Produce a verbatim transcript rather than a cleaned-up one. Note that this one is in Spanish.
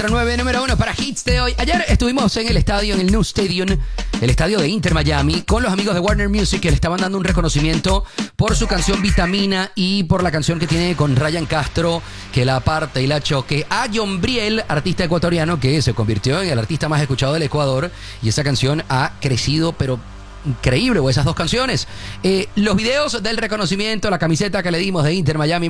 nuestra nueve número uno para hits de hoy. Ayer estuvimos en el estadio, en el New Stadium, el estadio de Inter Miami, con los amigos de Warner Music, que le estaban dando un reconocimiento por su canción Vitamina y por la canción que tiene con Ryan Castro, que la parte y la choque. A John Briel, artista ecuatoriano que se convirtió en el artista más escuchado del Ecuador, y esa canción ha crecido, pero increíble, o esas dos canciones. Eh, los videos del reconocimiento, la camiseta que le dimos de Inter Miami.